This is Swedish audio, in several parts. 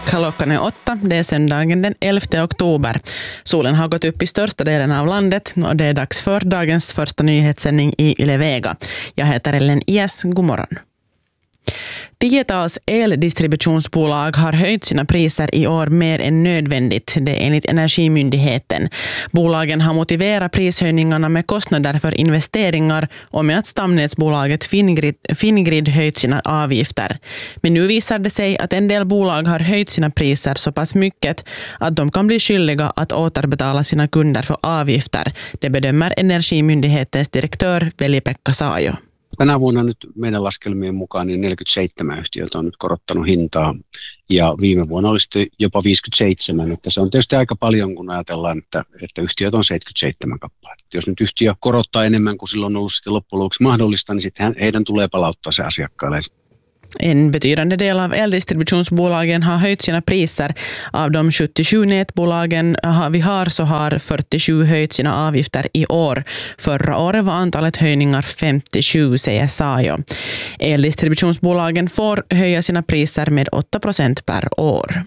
Klockan är 8, det är söndagen den 11 oktober. Solen har gått upp i största delen av landet och det är dags för dagens första nyhetssändning i Yle Vega. Jag heter Ellen Ias, god morgon. 10-tals eldistributionsbolag har höjt sina priser i år mer än nödvändigt, det är enligt Energimyndigheten. Bolagen har motiverat prishöjningarna med kostnader för investeringar och med att stamnätsbolaget Fingrid höjt sina avgifter. Men nu visar det sig att en del bolag har höjt sina priser så pass mycket att de kan bli skyldiga att återbetala sina kunder för avgifter. Det bedömer Energimyndighetens direktör Veli-Pekka Saajo. Tänä vuonna nyt meidän laskelmien mukaan niin 47 yhtiötä on nyt korottanut hintaa ja viime vuonna oli sitten jopa 57. Että se on tietysti aika paljon, kun ajatellaan, että yhtiöt on 77 kappaletta. Jos nyt yhtiö korottaa enemmän kuin silloin on ollut sitten loppujen lopuksi mahdollista, niin sitten heidän tulee palauttaa se asiakkaille. En betydande del av eldistributionsbolagen har höjt sina priser. Av de 77 nätbolagen vi har så har 47 höjt sina avgifter i år. Förra året var antalet höjningar 57, säger Saajo. Eldistributionsbolagen får höja sina priser med 8% per år.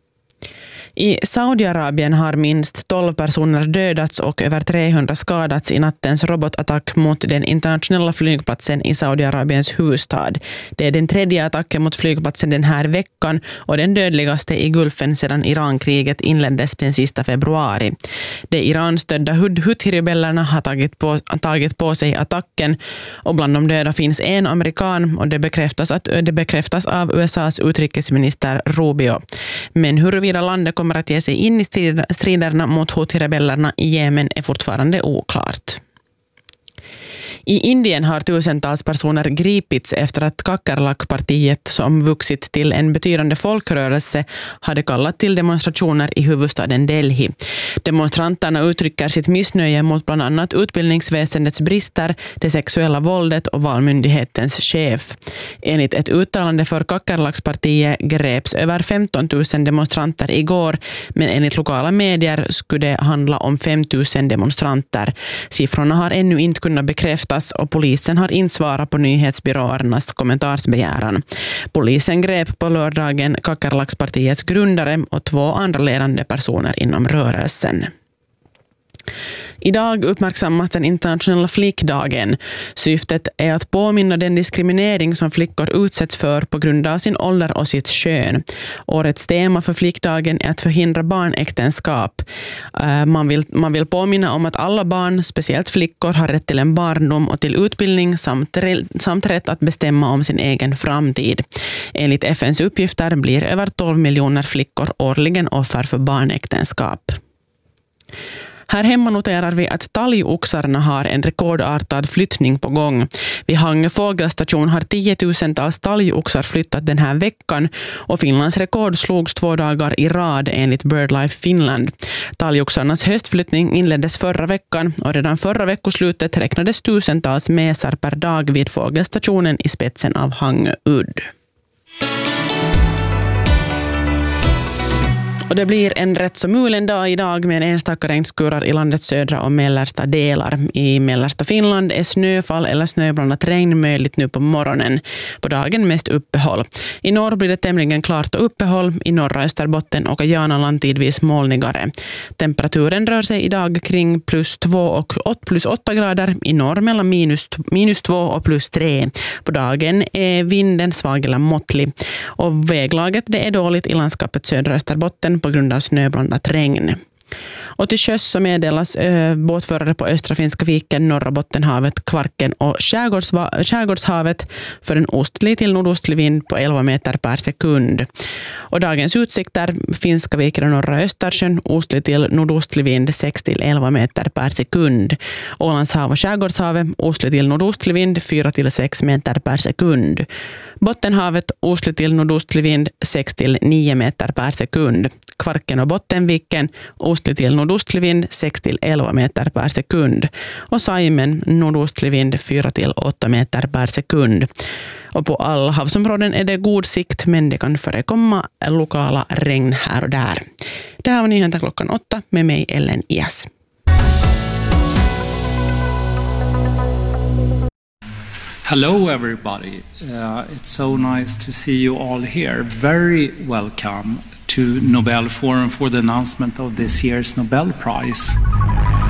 I Saudiarabien har minst 12 personer dödats och över 300 skadats i nattens robotattack mot den internationella flygplatsen i Saudiarabiens huvudstad. Det är den tredje attacken mot flygplatsen den här veckan och den dödligaste i Gulfen sedan Irankriget inleddes den sista februari. De Iran-stödda Houthi-rebellerna har tagit på sig attacken och bland de döda finns en amerikan och det bekräftas av USAs utrikesminister Rubio. Men huruvida landet kommer att ge sig in i striderna mot Houthi-rebellerna i Jemen är fortfarande oklart. I Indien har tusentals personer gripits efter att Kakerlak-partiet, som vuxit till en betydande folkrörelse, hade kallat till demonstrationer i huvudstaden Delhi. Demonstranterna uttrycker sitt missnöje mot bland annat utbildningsväsendets brister, det sexuella våldet och valmyndighetens chef. Enligt ett uttalande för Kakerlakspartiet greps över 15 000 demonstranter igår, men enligt lokala medier skulle det handla om 5 000 demonstranter. Siffrorna har ännu inte kunnat bekräftas och polisen har insvarat på nyhetsbyråernas kommentarsbegäran. Polisen grep på lördagen Kakerlakspartiets grundare och 2 andra ledande personer inom rörelsen. Idag uppmärksammas den internationella flickdagen. Syftet är att påminna den diskriminering som flickor utsätts för på grund av sin ålder och sitt kön. Årets tema för flickdagen är att förhindra barnäktenskap. Man vill påminna om att alla barn, speciellt flickor, har rätt till en barndom och till utbildning samt rätt att bestämma om sin egen framtid. Enligt FNs uppgifter blir över 12 miljoner flickor årligen offer för barnäktenskap. Här hemma noterar vi att talgoxarna har en rekordartad flyttning på gång. Vid Hangö fågelstation har 10 000-tals talgoxar flyttat den här veckan och Finlands rekord slogs 2 dagar i rad enligt BirdLife Finland. Talgoxarnas höstflyttning inleddes förra veckan och redan förra veckoslutet räknades tusentals mesar per dag vid fågelstationen i spetsen av Hangö udd. Och det blir en rätt så mulen dag idag med enstaka regnskurar i landets södra och mellersta delar. I mellersta Finland är snöfall eller snöblandat regn möjligt nu på morgonen. På dagen mest uppehåll. I norr blir det tämligen klart och uppehåll. I norra Österbotten och Janaland tidvis molnigare. Temperaturen rör sig idag kring +2 och +8 grader. I norr mellan -2 och +3. På dagen är vinden svag eller måttlig. Och väglaget det är dåligt i landskapet södra Österbotten på grund av snöblandat regn. Och till sjöss så meddelas båtförare på Östra Finska viken, Norra Bottenhavet, Kvarken och Skärgårdshavet för en ostlig till nordostlig vind på 11 meter per sekund. Och dagens utsikter, Finska viken och Norra Östersjön, ostlig till nordostlig vind 6 till 11 meter per sekund. Ålandshav och Skärgårdshavet, ostlig till nordostlig vind 4 till 6 meter per sekund. Bottenhavet, ostlig till nordostlig vind 6 till 9 meter per sekund. Kvarken och Bottenviken, ostlig till nordostlig vind 6 till 11 meter per sekund. Och Saimen, nordostlig vind 4 till 8 meter per sekund. Och på alla havsområden är det god sikt, men det kan förekomma lokala regn här och där. Det här var nyheter klockan 8 med mig Ellen Ias. Hello everybody, it's so nice to see you all here. Very welcome to Nobel Forum for the announcement of this year's Nobel Prize.